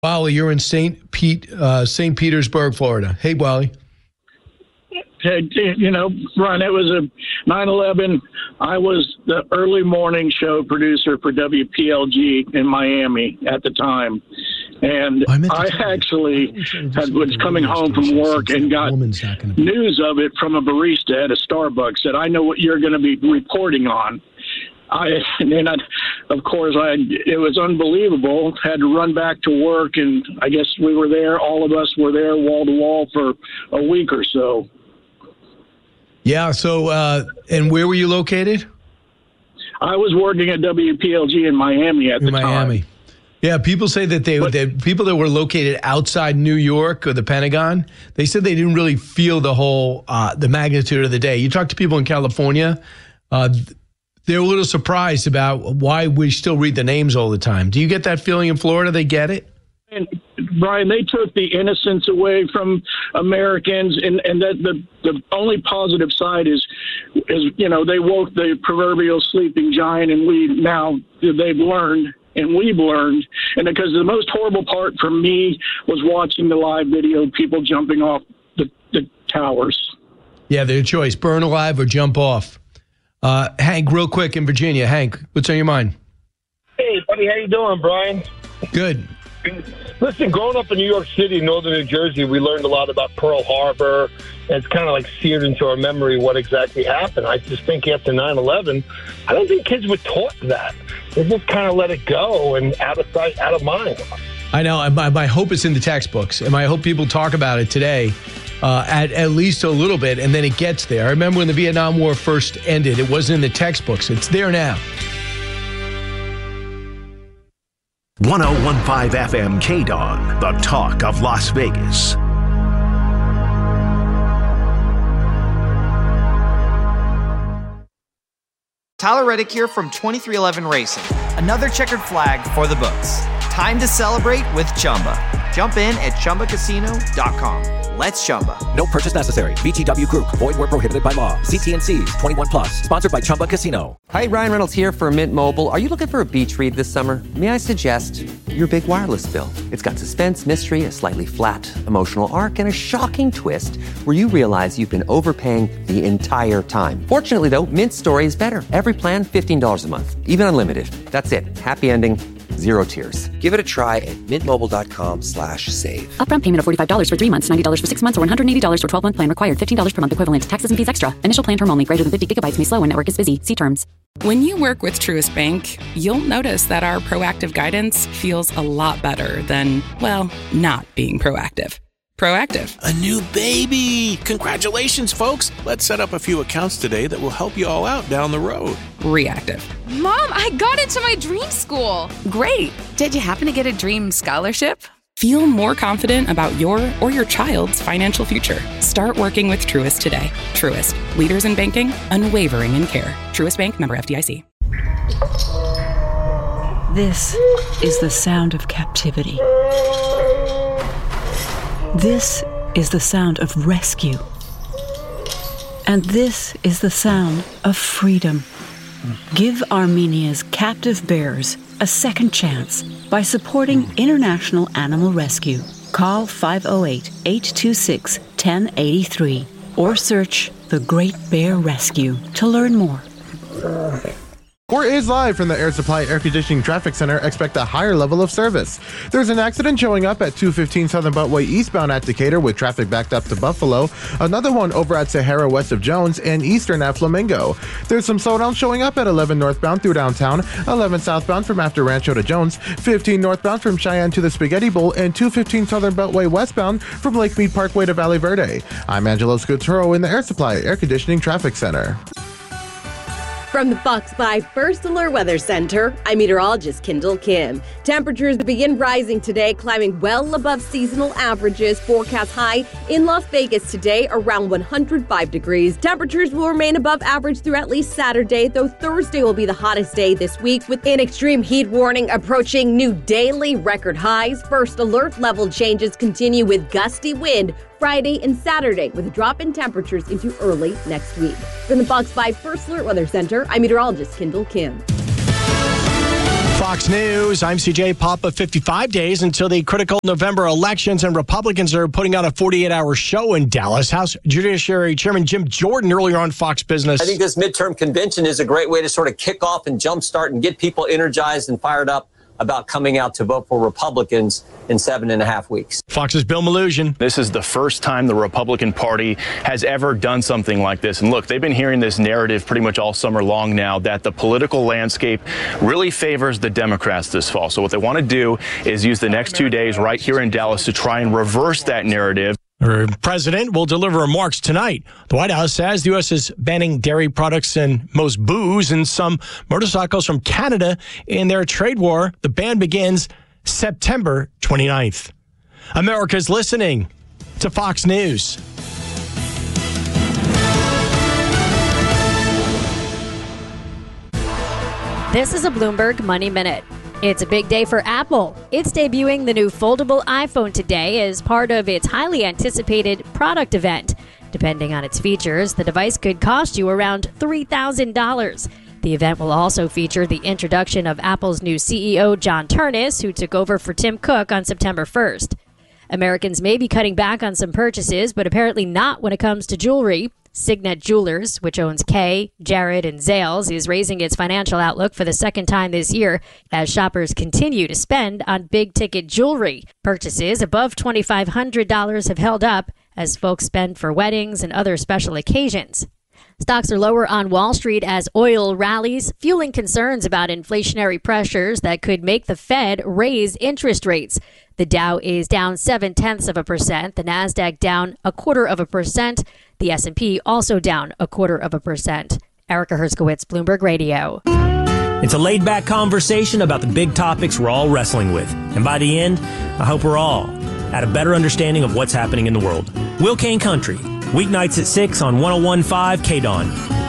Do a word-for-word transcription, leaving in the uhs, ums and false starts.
Wally, you're in Saint Pete, uh, Saint Petersburg, Florida. Hey, Wally. You know, Ron, it was a nine eleven. I was the early morning show producer for W P L G in Miami at the time. And I, I actually had, was coming home from work and got news of it from a barista at a Starbucks that I know what you're going to be reporting on. I and then I, of course, I it was unbelievable. Had to run back to work, and I guess we were there. All of us were there, wall to wall, for a week or so. Yeah. So, uh, and where were you located? I was working at W P L G in Miami at in the Miami. time. Miami. Yeah, people say that they but, that people that were located outside New York or the Pentagon, they said they didn't really feel the whole uh, the magnitude of the day. You talk to people in California, uh, they're a little surprised about why we still read the names all the time. Do you get that feeling in Florida? They get it? And Brian, they took the innocence away from Americans, and, and that the, the only positive side is, is, you know, they woke the proverbial sleeping giant, and we now they've learned, and we've learned. And because the most horrible part for me was watching the live video, people jumping off the, the towers. Yeah, their choice, burn alive or jump off. Uh, Hank, real quick in Virginia. Hank, what's on your mind? Hey, buddy, how you doing, Brian? Good. Listen, growing up in New York City, northern New Jersey, we learned a lot about Pearl Harbor, and it's kind of like seared into our memory what exactly happened. I just think after nine eleven, I don't think kids were taught that. They just kind of let it go and out of sight, out of mind. I know. My, my hope is in the textbooks, and I hope people talk about it today uh, at, at least a little bit, and then it gets there. I remember when the Vietnam War first ended, it wasn't in the textbooks. It's there now. one oh one point five F M K D O N, the talk of Las Vegas. Tyler Reddick here from twenty-three eleven Racing. Another checkered flag for the books. Time to celebrate with Chumba. Jump in at Chumba Casino dot com. Let's Chumba. No purchase necessary. V G W Group. Void where prohibited by law. See T and C's. twenty-one plus. Sponsored by Chumba Casino. Hi, Ryan Reynolds here for Mint Mobile. Are you looking for a beach read this summer? May I suggest your big wireless bill? It's got suspense, mystery, a slightly flat, emotional arc, and a shocking twist where you realize you've been overpaying the entire time. Fortunately, though, Mint's story is better. Every plan, fifteen dollars a month. Even unlimited. That's it. Happy ending. Zero tears. Give it a try at mintmobile.com slash save. Upfront payment of forty-five dollars for three months, ninety dollars for six months, or one hundred eighty dollars for twelve-month plan required. fifteen dollars per month equivalent. Taxes and fees extra. Initial plan term only. Greater than fifty gigabytes may slow when network is busy. See terms. When you work with Truist Bank, you'll notice that our proactive guidance feels a lot better than, well, not being proactive. Proactive. A new baby! Congratulations, folks! Let's set up a few accounts today that will help you all out down the road. Reactive. Mom, I got into my dream school! Great! Did you happen to get a dream scholarship? Feel more confident about your or your child's financial future. Start working with Truist today. Truist. Leaders in banking, unwavering in care. Truist Bank, member F D I C. This is the sound of captivity. This is the sound of rescue. And this is the sound of freedom. Give Armenia's captive bears a second chance by supporting International Animal Rescue. Call five oh eight, eight two six, one oh eight three or search The Great Bear Rescue to learn more. Or is live from the Air Supply Air Conditioning Traffic Center. Expect a higher level of service. There's an accident showing up at two fifteen Southern Beltway eastbound at Decatur with traffic backed up to Buffalo. Another one over at Sahara west of Jones and eastern at Flamingo. There's some slowdowns showing up at eleven northbound through downtown, eleven southbound from after Rancho to Jones, fifteen northbound from Cheyenne to the Spaghetti Bowl, and two fifteen Southern Beltway westbound from Lake Mead Parkway to Valley Verde. I'm Angelo Scuturo in the Air Supply Air Conditioning Traffic Center. From the Fox five First Alert Weather Center, I'm meteorologist Kendall Kim. Temperatures begin rising today, climbing well above seasonal averages. Forecast high in Las Vegas today around one hundred five degrees. Temperatures will remain above average through at least Saturday, though Thursday will be the hottest day this week with an extreme heat warning approaching new daily record highs. First alert level changes continue with gusty wind Friday and Saturday, with a drop in temperatures into early next week. From the Fox five First Alert Weather Center, I'm meteorologist Kendall Kim. Fox News, I'm C J Papa. fifty-five days until the critical November elections, and Republicans are putting out a forty-eight hour show in Dallas. House Judiciary Chairman Jim Jordan earlier on Fox Business. I think this midterm convention is a great way to sort of kick off and jumpstart and get people energized and fired up about coming out to vote for Republicans in seven and a half weeks. Fox's Bill Malugin. This is the first time the Republican Party has ever done something like this. And look, they've been hearing this narrative pretty much all summer long now that the political landscape really favors the Democrats this fall. So what they want to do is use the next two days right here in Dallas to try and reverse that narrative. The president will deliver remarks tonight. The White House says the U S is banning dairy products and most booze and some motorcycles from Canada in their trade war. The ban begins September twenty-ninth. America's listening to Fox News. This is a Bloomberg Money Minute. It's a big day for Apple. It's debuting the new foldable iPhone today as part of its highly anticipated product event. Depending on its features, the device could cost you around three thousand dollars. The event will also feature the introduction of Apple's new C E O, John Ternus, who took over for Tim Cook on September first. Americans may be cutting back on some purchases, but apparently not when it comes to jewelry. Signet Jewelers, which owns Kay, Jared, and Zales, is raising its financial outlook for the second time this year as shoppers continue to spend on big-ticket jewelry. Purchases above two thousand five hundred dollars have held up as folks spend for weddings and other special occasions. Stocks are lower on Wall Street as oil rallies, fueling concerns about inflationary pressures that could make the Fed raise interest rates. The Dow is down seven-tenths of a percent, the Nasdaq down a quarter of a percent, the S and P also down a quarter of a percent. Erica Herskowitz, Bloomberg Radio. It's a laid-back conversation about the big topics we're all wrestling with. And by the end, I hope we're all at a better understanding of what's happening in the world. Will Kane Country, weeknights at six on one oh one point five K D O N.